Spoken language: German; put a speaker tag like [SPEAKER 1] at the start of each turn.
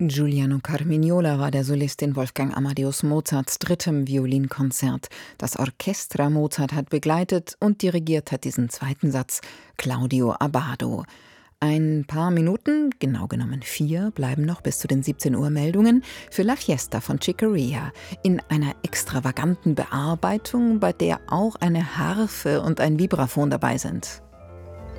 [SPEAKER 1] Giuliano Carmignola war der Solist in Wolfgang Amadeus Mozarts 3. Violinkonzert. Das Orchestra Mozart hat begleitet und dirigiert hat diesen 2. Satz Claudio Abbado. Ein paar Minuten, genau genommen 4, bleiben noch bis zu den 17 Uhr Meldungen für La Fiesta von Chicorea in einer extravaganten Bearbeitung, bei der auch eine Harfe und ein Vibraphon dabei sind.